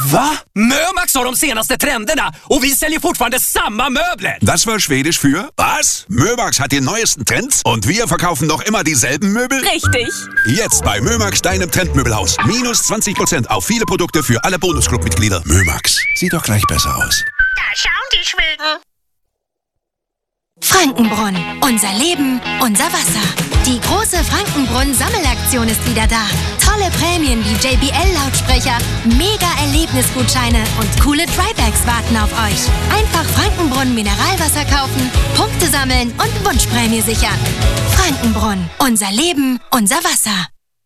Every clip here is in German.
Va? Mömax har de senaste trenderna och vi säljer fortfarande samma möbler. Das war Schwedisch für was? Mömax hat die neuesten Trends und wir verkaufen noch immer dieselben Möbel? Richtig. Jetzt bei Mömax, deinem Trendmöbelhaus. Minus 20% auf viele Produkte für alle Bonusclub-Mitglieder. Mömax, sieht doch gleich besser aus. Da schauen die Schweden. Frankenbrunn. Unser Leben, unser Wasser. Die große Frankenbrunn-Sammelaktion ist wieder da. Tolle Prämien wie JBL-Lautsprecher, Mega-Erlebnisgutscheine und coole Drybags warten auf euch. Einfach Frankenbrunn Mineralwasser kaufen, Punkte sammeln und Wunschprämie sichern. Frankenbrunn. Unser Leben, unser Wasser.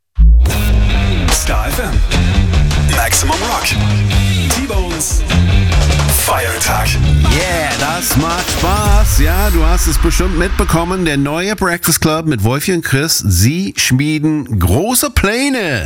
Star FM. Maximum Rock. T-Bones. Feiertag. Yeah, das macht Spaß. Ja, du hast es bestimmt mitbekommen. Der neue Breakfast Club mit Wolfi und Chris. Sie schmieden große Pläne.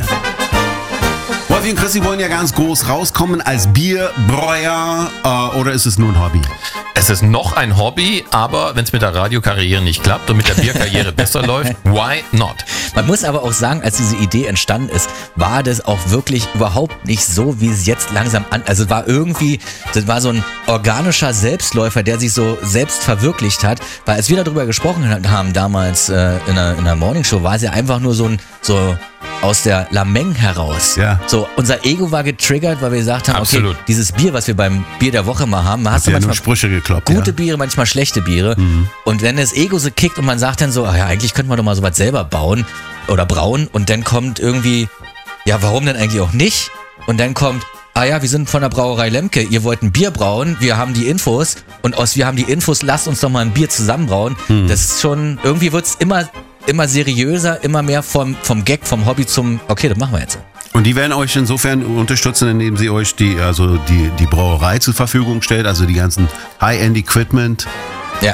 Wolfi und Chris, Sie wollen ja ganz groß rauskommen als Bierbreuer. Oder ist es nur ein Hobby? Es ist noch ein Hobby, aber wenn es mit der Radiokarriere nicht klappt und mit der Bierkarriere besser läuft, why not? Man muss aber auch sagen, als diese Idee entstanden ist, war das auch wirklich überhaupt nicht so, wie es jetzt langsam also das war so ein organischer Selbstläufer, der sich so selbst verwirklicht hat, weil als wir darüber gesprochen haben damals in der Morningshow, war es ja einfach nur so aus der Lameng heraus. Ja. So, unser Ego war getriggert, weil wir gesagt haben, Absolut. okay, dieses Bier, was wir beim Bier der Woche mal haben, hast du Ja, manchmal nur Sprüche gekloppt. gute Ja. Biere, manchmal schlechte Biere. Und wenn das Ego so kickt und man sagt dann so, ach ja, eigentlich könnte man doch mal sowas selber bauen oder brauen, und dann kommt irgendwie, ja, warum denn eigentlich auch nicht? Und dann kommt, ah ja, wir sind von der Brauerei Lemke, ihr wollt ein Bier brauen, wir haben die Infos, und wir haben die Infos, lasst uns doch mal ein Bier zusammen brauen. Das ist schon, irgendwie wird es immer seriöser, immer mehr vom Gag, vom Hobby zum, okay, das machen wir jetzt. Und die werden euch insofern unterstützen, indem sie euch die Brauerei zur Verfügung stellt, also die ganzen High-End-Equipment. Ja.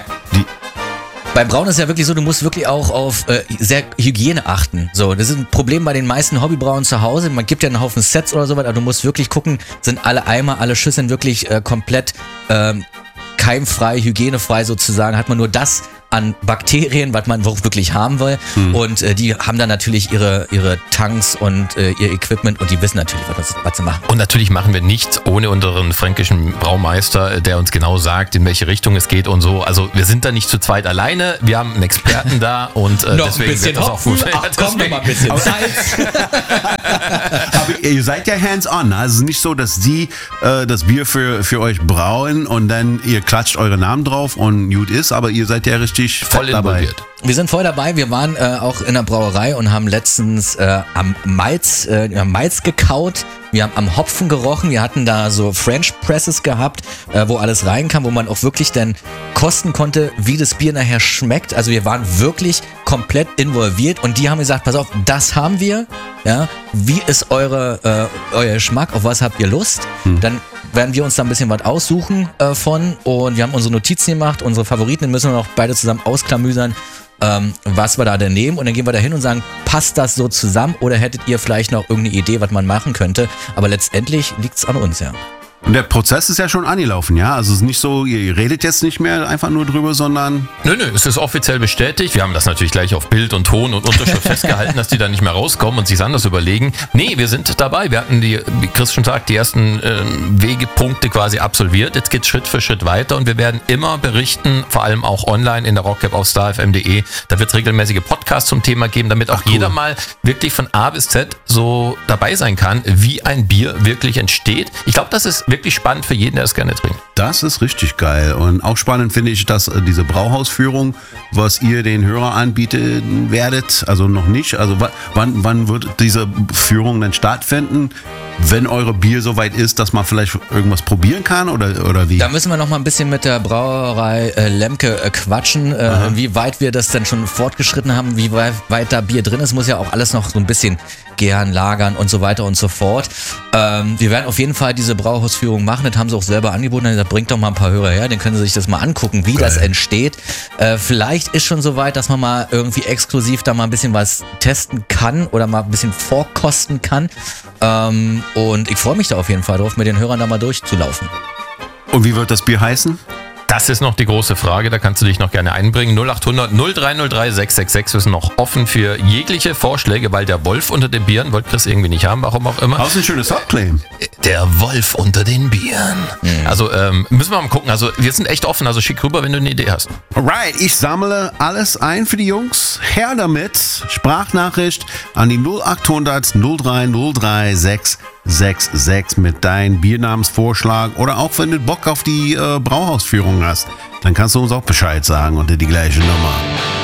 Beim Brauen ist ja wirklich so, du musst wirklich auch auf sehr Hygiene achten. So, das ist ein Problem bei den meisten Hobbybrauen zu Hause. Man gibt ja einen Haufen Sets oder so weiter, aber du musst wirklich gucken, sind alle Eimer, alle Schüsseln wirklich komplett keimfrei, hygienefrei sozusagen, hat man nur das an Bakterien, was man wirklich haben will. Und die haben dann natürlich ihre Tanks und ihr Equipment, und die wissen natürlich, was sie machen. Und natürlich machen wir nichts ohne unseren fränkischen Braumeister, der uns genau sagt, in welche Richtung es geht und so. Also wir sind da nicht zu zweit alleine, wir haben einen Experten da, und noch deswegen ein bisschen wird das auch gut. Ach, komm, noch mal ein bisschen Salz. Aber ihr seid ja hands-on. Also es ist nicht so, dass die das Bier für euch brauen und dann ihr klatscht eure Namen drauf und gut ist, aber ihr seid ja richtig Voll dabei. involviert. Wir sind voll dabei. Wir waren auch in der Brauerei und haben letztens am Malz gekaut. Wir haben am Hopfen gerochen. Wir hatten da so French Presses gehabt, wo alles reinkam, wo man auch wirklich dann kosten konnte, wie das Bier nachher schmeckt. Also wir waren wirklich komplett involviert, und die haben gesagt, pass auf, das haben wir. Ja, wie ist euer Geschmack? Auf was habt ihr Lust? Dann werden wir uns da ein bisschen was aussuchen von, und wir haben unsere Notizen gemacht, unsere Favoriten, müssen wir noch beide zusammen ausklamüsern, was wir da denn nehmen, und dann gehen wir da hin und sagen, passt das so zusammen, oder hättet ihr vielleicht noch irgendeine Idee, was man machen könnte? Aber letztendlich liegt's an uns, ja. Und der Prozess ist ja schon angelaufen, ja? Also es ist nicht so, ihr redet jetzt nicht mehr einfach nur drüber, sondern... Nö, es ist offiziell bestätigt. Wir haben das natürlich gleich auf Bild und Ton und Unterschrift festgehalten, dass die da nicht mehr rauskommen und sich anders überlegen. Nee, wir sind dabei. Wir hatten wie Chris schon sagt, die ersten Wegepunkte quasi absolviert. Jetzt geht's Schritt für Schritt weiter, und wir werden immer berichten, vor allem auch online in der Rockcap auf starfm.de. Da wird es regelmäßige Podcasts zum Thema geben, damit auch jeder mal wirklich von A bis Z so dabei sein kann, wie ein Bier wirklich entsteht. Ich glaube, das ist wirklich spannend für jeden, der es gerne trinkt. Das ist richtig geil. Und auch spannend finde ich, dass diese Brauhausführung, was ihr den Hörern anbieten werdet, also noch nicht. Also wann wird diese Führung denn stattfinden? Wenn eure Bier so weit ist, dass man vielleicht irgendwas probieren kann, oder wie? Da müssen wir noch mal ein bisschen mit der Brauerei Lemke quatschen, wie weit wir das denn schon fortgeschritten haben, wie weit da Bier drin ist. Muss ja auch alles noch so ein bisschen gären, lagern und so weiter und so fort. Wir werden auf jeden Fall diese Brauhausführung machen, das haben sie auch selber angeboten. Dann bringt doch mal ein paar Hörer her, dann können sie sich das mal angucken, wie das entsteht. Vielleicht ist schon so weit, dass man mal irgendwie exklusiv da mal ein bisschen was testen kann oder mal ein bisschen vorkosten kann. Und ich freue mich da auf jeden Fall drauf, mit den Hörern da mal durchzulaufen. Und wie wird das Bier heißen? Das ist noch die große Frage, da kannst du dich noch gerne einbringen. 0800 0303 666, wir sind noch offen für jegliche Vorschläge, weil der Wolf unter den Bieren wollte Chris irgendwie nicht haben, warum auch immer. Außer ein schönes Hotclaim. Der Wolf unter den Bieren. Also müssen wir mal gucken, also wir sind echt offen, also schick rüber, wenn du eine Idee hast. Alright, ich sammle alles ein für die Jungs. Her damit. Sprachnachricht an die 0800 0303 666 mit deinem Biernamensvorschlag oder auch wenn du Bock auf die Brauhausführung hast, dann kannst du uns auch Bescheid sagen unter die gleiche Nummer.